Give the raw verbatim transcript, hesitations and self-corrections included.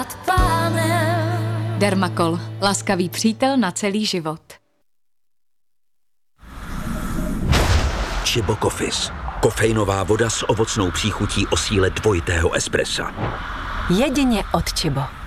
Dermakol. Laskavý přítel na celý život. Chibo Coffees. Kofeinová voda s ovocnou příchutí o síle dvojitého espressa. Jedině od Chibo.